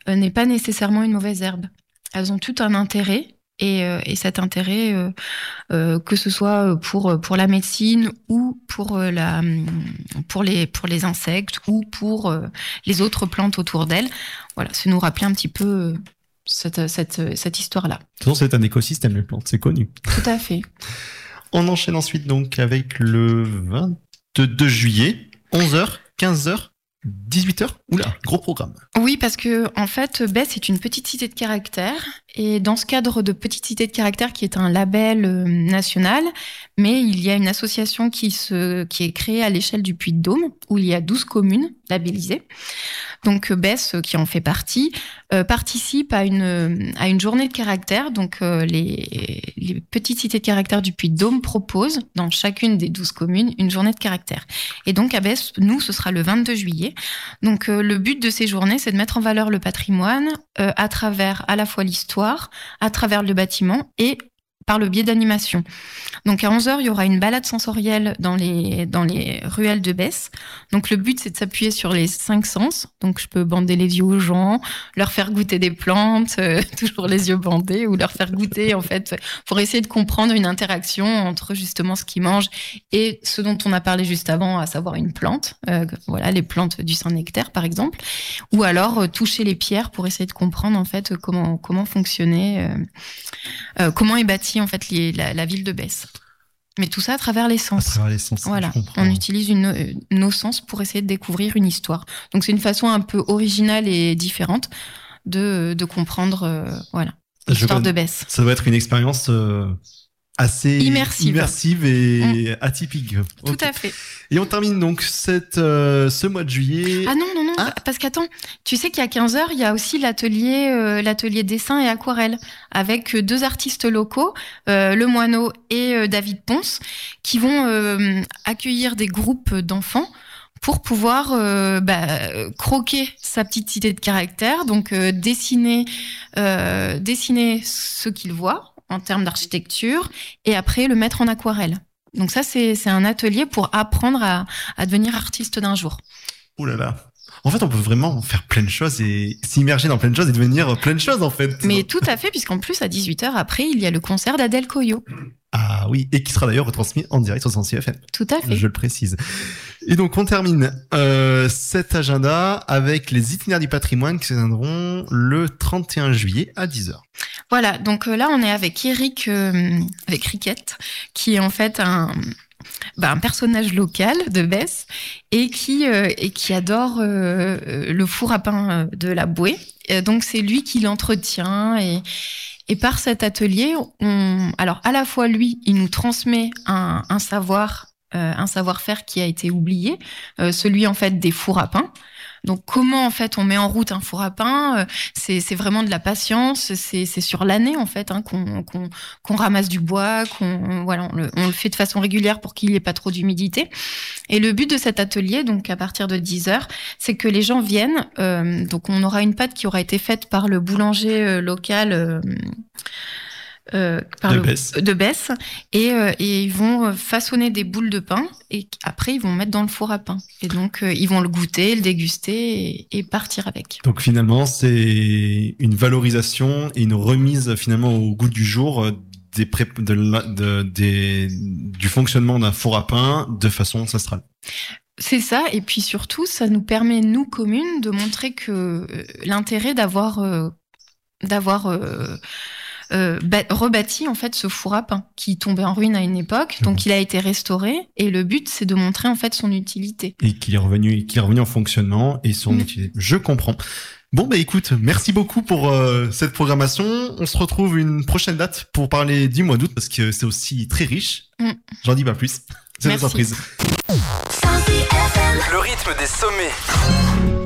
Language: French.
n'est pas nécessairement une mauvaise herbe. Elles ont tout un intérêt. Et cet intérêt, que ce soit pour la médecine ou pour les insectes ou pour les autres plantes autour d'elles, voilà, c'est nous rappeler un petit peu cette histoire-là. De toute façon, c'est un écosystème, les plantes, c'est connu. Tout à fait. On enchaîne ensuite donc avec le 22 juillet, 11h, 15h, 18h. Oula, gros programme. Oui, parce que en fait, Besse est une petite cité de caractère. Et dans ce cadre de petite cité de caractère, qui est un label national, mais il y a une association qui est créée à l'échelle du Puy-de-Dôme, où il y a 12 communes labellisées. Donc Besse, qui en fait partie, participe à une journée de caractère. Donc les petites cités de caractère du Puy-de-Dôme proposent dans chacune des 12 communes une journée de caractère. Et donc à Besse, nous, ce sera le 22 juillet. Donc le but de ces journées, c'est de mettre en valeur le patrimoine à travers à la fois l'histoire, à travers le bâtiment et par le biais d'animation. Donc à 11h, il y aura une balade sensorielle dans les ruelles de Besse. Donc le but, c'est de s'appuyer sur les 5 sens. Donc je peux bander les yeux aux gens, leur faire goûter des plantes, toujours les yeux bandés, ou leur faire goûter, en fait, pour essayer de comprendre une interaction entre justement ce qu'ils mangent et ce dont on a parlé juste avant, à savoir une plante. Voilà, les plantes du Saint-Nectaire, par exemple. Ou alors toucher les pierres pour essayer de comprendre, en fait, comment fonctionnait, comment est bâtie, en fait, la ville de Besse. Mais tout ça à travers les sens. À travers les sens, voilà. On utilise nos sens pour essayer de découvrir une histoire. Donc c'est une façon un peu originale et différente de comprendre l'histoire de Besse. Ça doit être une expérience assez immersive et atypique. Tout à fait. Et on termine donc ce mois de juillet. Ah non, parce qu'attends, tu sais qu'à 15h, il y a aussi l'atelier dessin et aquarelle avec 2 artistes locaux, Le Moineau et David Ponce, qui vont accueillir des groupes d'enfants pour pouvoir croquer sa petite cité de caractère, donc dessiner ce qu'ils voient en termes d'architecture, et après le mettre en aquarelle. Donc ça, c'est un atelier pour apprendre à devenir artiste d'un jour. Ouh là là. En fait, on peut vraiment faire plein de choses et s'immerger dans plein de choses et devenir plein de choses, en fait. Mais tout à fait, puisqu'en plus, à 18h, après, il y a le concert d'Adèle Coyot. Ah oui, et qui sera d'ailleurs retransmis en direct sur 106 FM. Tout à fait. Je le précise. Et donc, on termine cet agenda avec les itinéraires du patrimoine qui se tiendront le 31 juillet à 10h. Voilà, donc là, on est avec Eric, avec Riquette, qui est en fait un personnage local de Besse et qui adore le four à pain de la bouée. Donc c'est lui qui l'entretient et par cet atelier, alors à la fois lui, il nous transmet un savoir-faire qui a été oublié, celui en fait des fours à pain. Donc comment en fait on met en route un four à pain, c'est vraiment de la patience, c'est sur l'année en fait qu'on ramasse du bois, on le fait de façon régulière pour qu'il n'y ait pas trop d'humidité. Et le but de cet atelier, donc à partir de 10h, c'est que les gens viennent. Donc on aura une pâte qui aura été faite par le boulanger local. De Besse et ils vont façonner des boules de pain et après ils vont mettre dans le four à pain et donc ils vont le goûter, le déguster et partir avec. Donc finalement c'est une valorisation et une remise finalement au goût du jour du fonctionnement d'un four à pain de façon ancestrale. C'est ça, et puis surtout ça nous permet, nous communes, de montrer que l'intérêt d'avoir rebâti en fait ce four à pain qui tombait en ruine à une époque, donc il a été restauré et le but c'est de montrer en fait son utilité et qu'il est revenu en fonctionnement et son utilité. Je comprends. Bon écoute, merci beaucoup pour cette programmation. On se retrouve une prochaine date pour parler du mois d'août parce que c'est aussi très riche. J'en dis pas plus. C'est une surprise. Le rythme des sommets.